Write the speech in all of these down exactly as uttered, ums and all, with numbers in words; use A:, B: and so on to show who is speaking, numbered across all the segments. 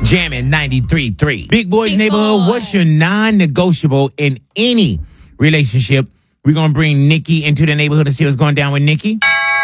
A: Jamming ninety-three point three. Big Boys
B: Big
A: Neighborhood,
B: Boy.
A: what's your non-negotiable in any relationship? We're going to bring Nikki into the neighborhood to see what's going down with Nikki.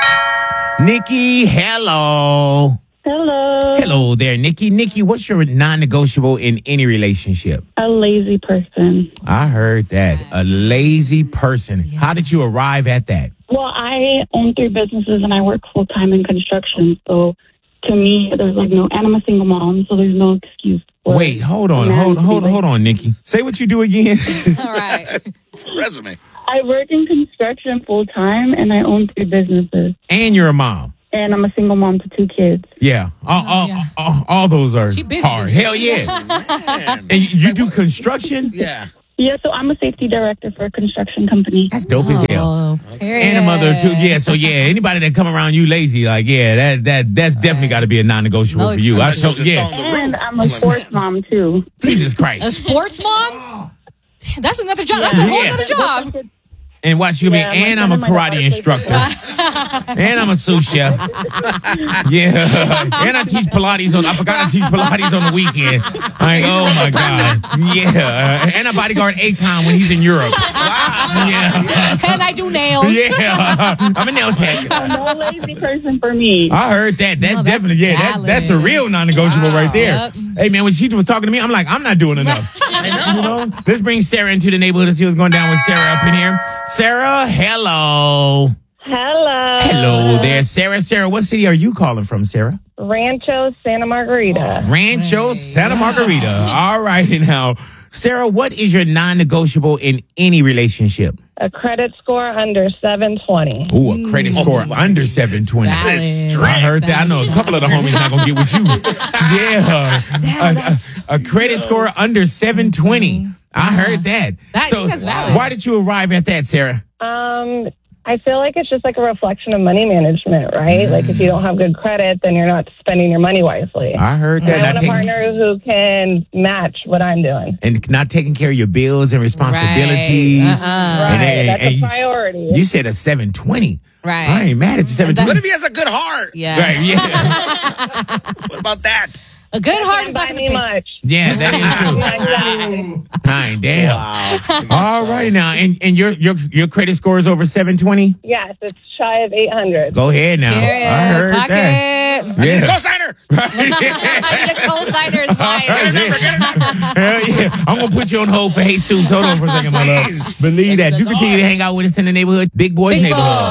A: Nikki, hello.
C: Hello.
A: Hello there, Nikki. Nikki, what's your non-negotiable in any relationship?
C: A lazy person.
A: I heard that. A lazy person. How did you arrive at that?
C: Well, I own three businesses and I work full time in construction. So to me, there's like no, and I'm a single mom, so there's no excuse. For
A: Wait, hold on,
C: a man
A: hold,
C: to be
A: hold, hold
C: lazy.
A: on, Nikki. Say what you do again.
B: All right.
D: It's a resume.
C: I work in construction full time and I own three businesses.
A: And you're a mom.
C: And I'm a single mom to two kids.
A: Yeah, all, all,
B: yeah.
A: all, all those are
B: She busy,
A: hard.
B: busy.
A: Hell yeah.
D: Man.
A: And you, you do construction?
D: Yeah.
C: Yeah, so I'm a safety director for a construction company.
A: That's dope as hell.
B: Oh, period.
A: And a mother too. Yeah, so yeah, anybody that come around you lazy, like yeah, that that that's definitely got to be a non-negotiable
B: No
A: for you. I
B: exceptions.
A: told, yeah,
C: And I'm a sports mom too.
A: Jesus
B: A
A: Christ.
B: sports mom? That's another job. That's a whole
A: Yeah.
B: other job.
A: And watch you
C: Yeah,
A: be,
C: my
A: and
C: son
A: I'm a
C: and my daughter
A: karate
C: play
A: instructor. And I'm a sous chef. Yeah. And I teach Pilates on, I forgot to teach Pilates on the weekend. Like, oh my God. Yeah. And I bodyguard Akon when he's in Europe. Wow. Yeah.
B: And I do nails.
A: Yeah. I'm a nail tech.
C: No lazy person for me.
A: I heard that. That's
B: No, that's
A: definitely, yeah, that,
B: valid.
A: that's a real non-negotiable right there.
B: Yep.
A: Hey, man, when she was talking to me, I'm like, I'm not doing enough.
D: I know.
A: You know? Let's bring Sarah into the neighborhood and see what's going down with Sarah up in here. Sarah, hello.
E: Hello.
A: Hello there, Sarah. Sarah, what city are you calling from, Sarah?
E: Rancho Santa Margarita.
A: Rancho Santa Margarita. All right, now. Sarah, what is your non-negotiable in any relationship?
E: A credit score under seven twenty.
A: Ooh, a credit score under seven twenty.
B: Valid.
A: I heard that. I know a couple of the homies not gonna get with you. Yeah, a, a, a credit score under seven twenty. I heard that.
B: That-
A: so,
B: that's valid.
A: why did you arrive at that, Sarah?
E: Um, I feel like it's just like a reflection of money management, right? Like if you don't have good credit, then you're not spending your money wisely.
A: I heard
E: I
A: that.
E: want
A: Not
E: a
A: taking,
E: partner who can match what I'm doing.
A: and not taking care of your bills and responsibilities.
B: Right. Uh-uh.
A: And,
E: Right.
A: and-
E: That's
A: and
E: a
A: you-
E: priority.
A: You said a seven twenty.
B: Right.
A: I ain't mad at you, seven
D: What
A: twenty.
D: if he has a good heart?
B: Yeah.
A: Right, yeah.
D: What about that?
B: A good heart is
E: Can't
B: not
E: buy
B: going to
E: me
B: pay.
E: much.
A: Yeah, that is true. Dang, damn. All right now, and, and your your your credit score is over seven twenty?
E: Yes, it's shy of eight hundred.
A: Go ahead now.
B: Period.
A: I heard
B: Clock
A: that.
B: it.
A: Yeah.
D: Co-signer.
B: I need a co-signer's wife.
A: Hell yeah. I'm going to put you on hold for Jesus. Hold on for a second, my love. Believe that. You continue to hang out with us in the neighborhood. Big Boys
B: Big
A: Neighborhood.
B: Boy.